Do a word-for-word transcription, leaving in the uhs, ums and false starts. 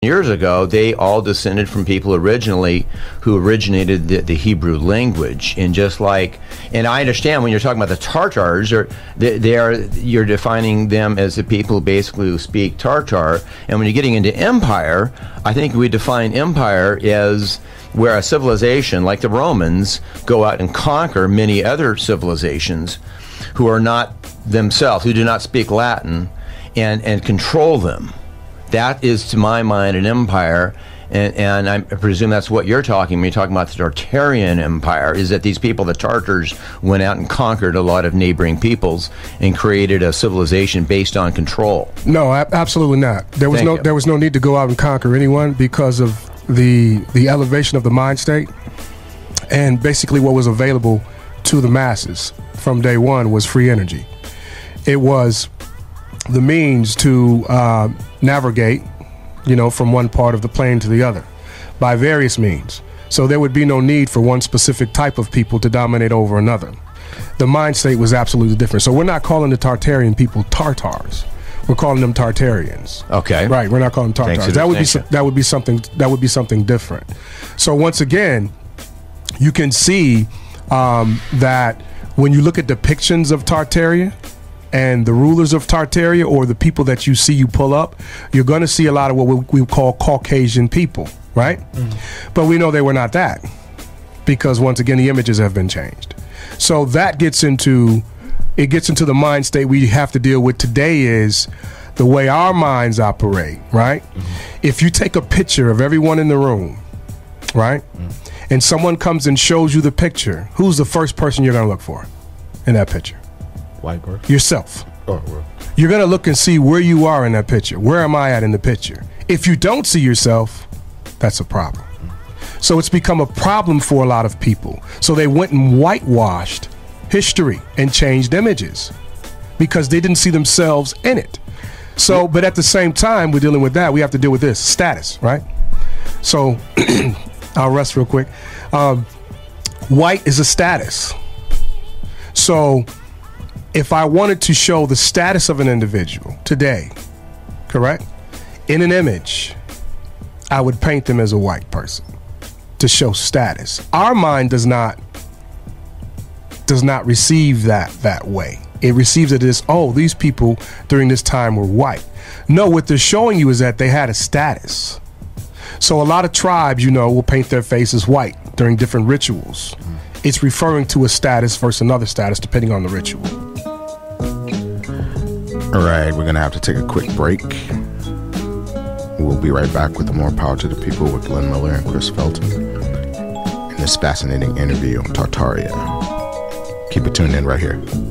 years ago, they all descended from people originally who originated the, the Hebrew language. And just like, and I understand when you're talking about the Tartars, or they, they are, you're defining them as the people basically who speak Tartar. And when you're getting into empire, I think we define empire as where a civilization like the Romans go out and conquer many other civilizations who are not themselves, who do not speak Latin, and, and control them. That is, to my mind, an empire, and, and I presume that's what you're talking when you're talking about the Tartarian Empire, is that these people, the Tartars, went out and conquered a lot of neighboring peoples and created a civilization based on control. No, absolutely not. There was Thank no you. there was no need to go out and conquer anyone because of the the elevation of the mind state, and basically what was available to the masses from day one was free energy. It was the means to uh, navigate, you know, from one part of the plane to the other by various means. So there would be no need for one specific type of people to dominate over another. The mind state was absolutely different. So we're not calling the Tartarian people Tartars. We're calling them Tartarians. Okay. Right. We're not calling them Tartars. Thanks, that would be thanks. that would be something that would be something different. So once again, you can see um, that when you look at depictions of Tartaria and the rulers of Tartaria, or the people that you see you pull up, you're going to see a lot of what we, we call Caucasian people, right? Mm-hmm. But we know they were not that, because once again, the images have been changed. So that gets into, it gets into the mind state we have to deal with today, is the way our minds operate, right? Mm-hmm. If you take a picture of everyone in the room, right? Mm-hmm. And someone comes and shows you the picture, who's the first person you're going to look for in that picture? White person? Yourself. Oh, well. You're going to look and see where you are in that picture. Where am I at in the picture? If you don't see yourself, that's a problem. So it's become a problem for a lot of people. So they went and whitewashed history and changed images because they didn't see themselves in it. So, but at the same time, we're dealing with that. We have to deal with this status, right? So I'll rest real quick. Um, white is a status. So if I wanted to show the status of an individual today, correct, in an image, I would paint them as a white person to show status. Our mind does not does not receive that that way. It receives it as, oh, these people during this time were white. No, what they're showing you is that they had a status. So a lot of tribes, you know, will paint their face as white during different rituals. It's referring to a status versus another status depending on the ritual. All right, we're going to have to take a quick break. We'll be right back with the More Power to the People with Glenn Miller and Chris Felton in this fascinating interview on Tartaria. Keep it tuned in right here.